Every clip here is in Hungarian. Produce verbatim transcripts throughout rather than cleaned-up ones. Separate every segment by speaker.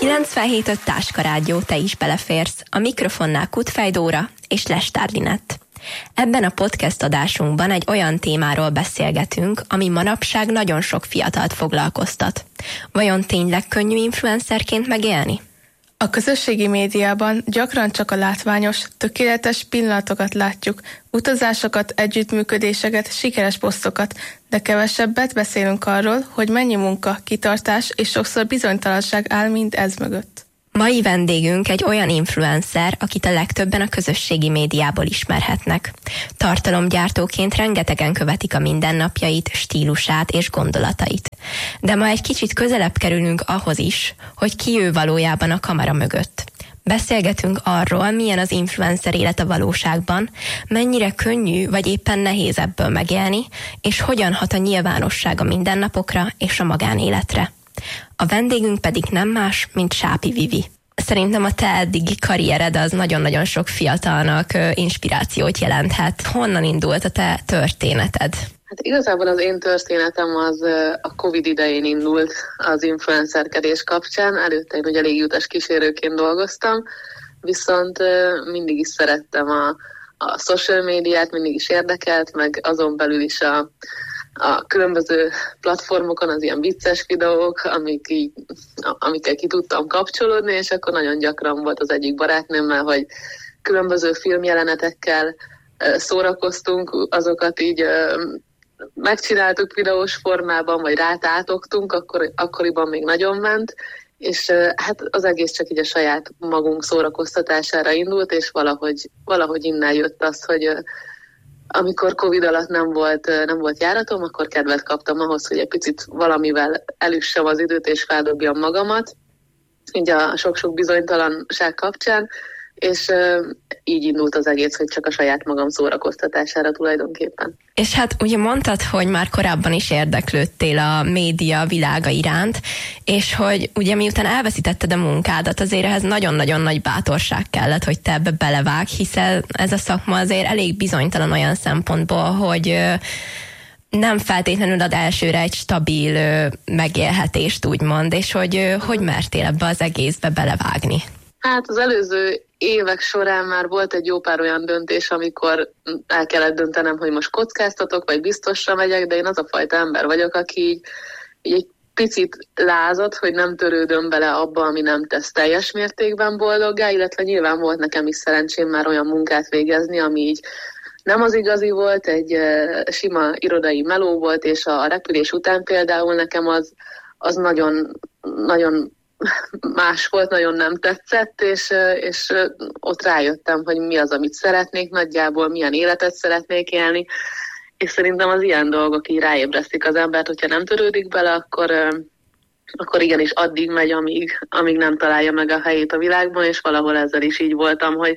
Speaker 1: kilencvenhét öt Táskarádió, te is beleférsz. A mikrofonnál Kutfej Dóra és Lestár Linett. Ebben a podcast adásunkban egy olyan témáról beszélgetünk, ami manapság nagyon sok fiatalt foglalkoztat. Vajon tényleg könnyű influencerként megélni?
Speaker 2: A közösségi médiában gyakran csak a látványos, tökéletes pillanatokat látjuk, utazásokat, együttműködéseket, sikeres posztokat, de kevesebbet beszélünk arról, hogy mennyi munka, kitartás és sokszor bizonytalanság áll mind ez mögött.
Speaker 1: Mai vendégünk egy olyan influencer, akit a legtöbben a közösségi médiából ismerhetnek. Tartalomgyártóként rengetegen követik a mindennapjait, stílusát és gondolatait. De ma egy kicsit közelebb kerülünk ahhoz is, hogy ki ő valójában a kamera mögött. Beszélgetünk arról, milyen az influencer élet a valóságban, mennyire könnyű vagy éppen nehéz ebből megélni, és hogyan hat a nyilvánosság a mindennapokra és a magánéletre. A vendégünk pedig nem más, mint Sápi Vivi. Szerintem a te eddigi karriered az nagyon-nagyon sok fiatalnak inspirációt jelenthet. Honnan indult a te történeted?
Speaker 3: Hát igazából az én történetem az a Covid idején indult az influencerkedés kapcsán. Előtte én ugye légiutas kísérőként dolgoztam, viszont mindig is szerettem a, a social médiát, mindig is érdekelt, meg azon belül is a a különböző platformokon az ilyen vicces videók, amik így, amikkel ki tudtam kapcsolódni, és akkor nagyon gyakran volt az egyik barátnőmmel, hogy különböző filmjelenetekkel szórakoztunk, azokat így megcsináltuk videós formában, vagy rátátogtunk, akkor, akkoriban még nagyon ment, és hát az egész csak így a saját magunk szórakoztatására indult, és valahogy, valahogy innen jött az, hogy amikor Covid alatt nem volt, nem volt járatom, akkor kedvet kaptam ahhoz, hogy egy picit valamivel elüssem az időt és feldobjam magamat, így a sok-sok bizonytalanság kapcsán, és uh, így indult az egész, hogy csak a saját magam szórakoztatására tulajdonképpen.
Speaker 1: És hát ugye mondtad, hogy már korábban is érdeklődtél a média világa iránt, és hogy ugye miután elveszítetted a munkádat, azért ehhez nagyon-nagyon nagy bátorság kellett, hogy te ebbe belevág, hiszen ez a szakma azért elég bizonytalan olyan szempontból, hogy uh, nem feltétlenül ad elsőre egy stabil uh, megélhetést, úgymond, és hogy uh, hogy mertél ebbe az egészbe belevágni?
Speaker 3: Hát az előző évek során már volt egy jó pár olyan döntés, amikor el kellett döntenem, hogy most kockáztatok, vagy biztosra megyek, de én az a fajta ember vagyok, aki így, így egy picit lázad, hogy nem törődöm bele abba, ami nem tesz teljes mértékben boldoggá, illetve nyilván volt nekem is szerencsém már olyan munkát végezni, ami így nem az igazi volt, egy sima irodai meló volt, és a repülés után például nekem az, az nagyon, nagyon más volt, nagyon nem tetszett, és, és ott rájöttem, hogy mi az, amit szeretnék nagyjából, milyen életet szeretnék élni, és szerintem az ilyen dolgok így ráébresztik az embert, hogyha nem törődik bele, akkor, akkor igenis addig megy, amíg, amíg nem találja meg a helyét a világban, és valahol ezzel is így voltam, hogy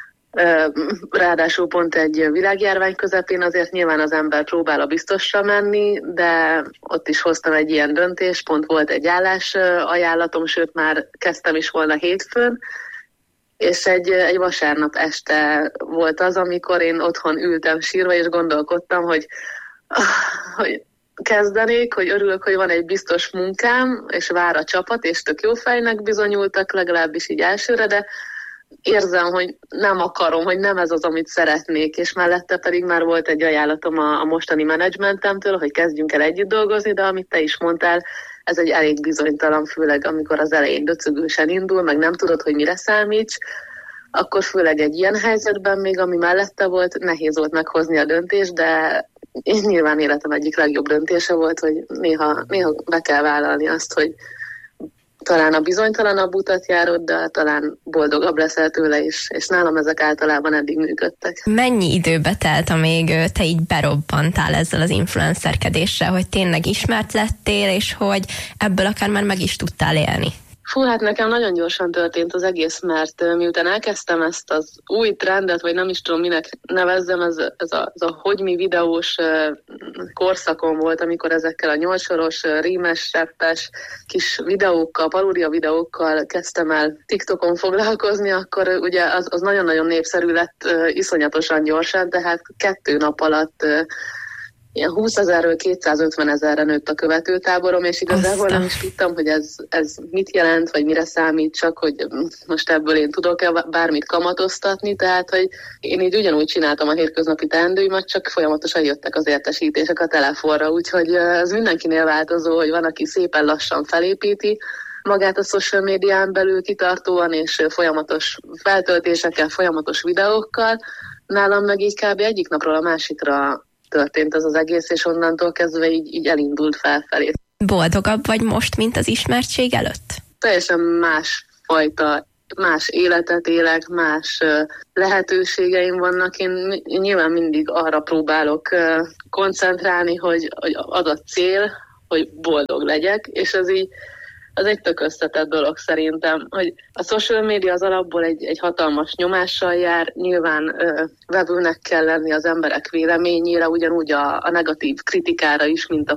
Speaker 3: ráadásul pont egy világjárvány közepén azért nyilván az ember próbál a biztosra menni, de ott is hoztam egy ilyen döntést, pont volt egy állás ajánlatom, sőt már kezdtem is volna hétfőn, és egy, egy vasárnap este volt az, amikor én otthon ültem sírva, és gondolkodtam, hogy, hogy kezdenék, hogy örülök, hogy van egy biztos munkám, és vár a csapat, és tök jó fejnek bizonyultak, legalábbis így elsőre, de érzem, hogy nem akarom, hogy nem ez az, amit szeretnék, és mellette pedig már volt egy ajánlatom a, a mostani menedzsmentemtől, hogy kezdjünk el együtt dolgozni, de amit te is mondtál, ez egy elég bizonytalan, főleg amikor az elején döcögősen indul, meg nem tudod, hogy mire számíts, akkor főleg egy ilyen helyzetben még, ami mellette volt, nehéz volt meghozni a döntést, de én nyilván életem egyik legjobb döntése volt, hogy néha, néha be kell vállalni azt, hogy talán a bizonytalanabb utat járod, de talán boldogabb leszel tőle is, és nálam ezek általában eddig működtek.
Speaker 1: Mennyi időbe telt, amíg te így berobbantál ezzel az influencerkedéssel, hogy tényleg ismert lettél, és hogy ebből akár már meg is tudtál élni?
Speaker 3: Fú, hát nekem nagyon gyorsan történt az egész, mert miután elkezdtem ezt az új trendet, vagy nem is tudom minek nevezzem, ez, ez, a, ez a hogy mi videós korszakon volt, amikor ezekkel a nyolcsoros, rímes, rappes kis videókkal, paródia videókkal kezdtem el TikTokon foglalkozni, akkor ugye az, az nagyon-nagyon népszerű lett iszonyatosan gyorsan, tehát kettő nap alatt ilyen húszezerről kétszázötvenezerre nőtt a követőtáborom, és igazából
Speaker 1: Aztán.
Speaker 3: nem is tudtam, hogy ez, ez mit jelent, vagy mire számít, csak hogy most ebből én tudok-e bármit kamatoztatni, tehát hogy én így ugyanúgy csináltam a hétköznapi teendőimet, csak folyamatosan jöttek az értesítések a telefonra, úgyhogy ez mindenkinél változó, hogy van, aki szépen lassan felépíti magát a social médián belül kitartóan, és folyamatos feltöltésekkel, folyamatos videókkal. Nálam meg így kb. Egyik napról a másikra történt ez az egész, és onnantól kezdve így, így elindult felfelé.
Speaker 1: Boldogabb vagy most, mint az ismertség előtt?
Speaker 3: Teljesen más fajta, más életet élek, más lehetőségeim vannak. Én nyilván mindig arra próbálok koncentrálni, hogy, hogy adott cél, hogy boldog legyek, és ez így az egy tök összetett dolog szerintem, hogy a social media az alapból egy, egy hatalmas nyomással jár, nyilván ö, vevőnek kell lenni az emberek véleményére, ugyanúgy a, a negatív kritikára is, mint a